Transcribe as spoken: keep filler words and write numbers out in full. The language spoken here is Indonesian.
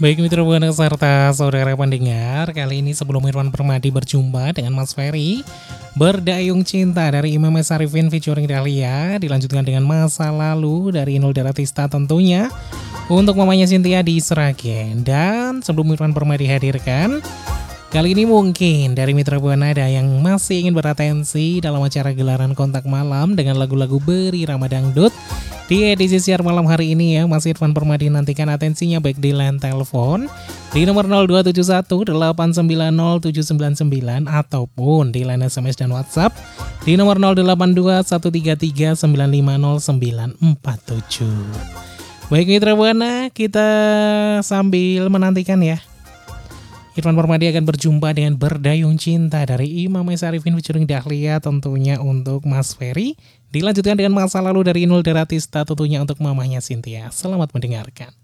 Baik mitra Buana serta saudara pendengar, kali ini sebelum Irfan Permadi berjumpa dengan Mas Ferry, Berdayung Cinta dari Imam S. Arifin featuring Dahlia, dilanjutkan dengan Masa Lalu dari Inul Daratista tentunya untuk mamanya Cynthia di Sragen. Dan sebelum Irfan Permadi hadirkan, kali ini mungkin dari mitra Buana ada yang masih ingin beratensi dalam acara gelaran kontak malam dengan lagu-lagu berirama dangdut. Di edisi siar malam hari ini ya, Mas Irfan Permadi nantikan atensinya baik di line telepon di nomor nol dua tujuh satu delapan sembilan nol tujuh sembilan sembilan ataupun di line S M S dan WhatsApp di nomor nol delapan dua satu tiga tiga sembilan lima nol sembilan empat tujuh. Baik mitra Buana, kita sambil menantikan ya, Irfan Permadi akan berjumpa dengan Berdayung Cinta dari Imam S. Arifin featuring Dahlia tentunya untuk Mas Ferry. Dilanjutkan dengan Masa Lalu dari Inul Daratista tentunya untuk mamanya Cynthia. Selamat mendengarkan.